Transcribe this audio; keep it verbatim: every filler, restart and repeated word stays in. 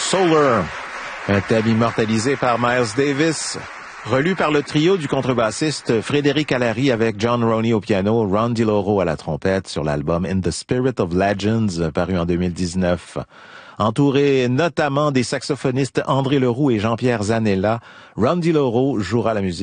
Solar, un thème immortalisé par Miles Davis, relu par le trio du contrebassiste Frédéric Allary avec John Roney au piano, Ron DiLoro à la trompette sur l'album In the Spirit of Legends, paru en deux mille dix-neuf. Entouré notamment des saxophonistes André Leroux et Jean-Pierre Zanella, Ron DiLoro jouera la musique